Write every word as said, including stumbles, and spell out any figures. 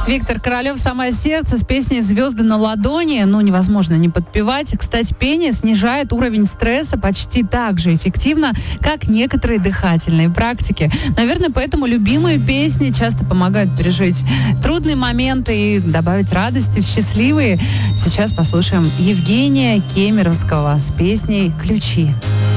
Виктор Королев «Самое сердце» с песней «Звезды на ладони». Ну, невозможно не подпевать. Кстати, пение снижает уровень стресса почти так же эффективно, как некоторые дыхательные практики. Наверное, поэтому любимые песни часто помогают пережить трудные моменты и добавить радости в счастливые. Сейчас послушаем Евгения Кемеровского с песней «Ключи».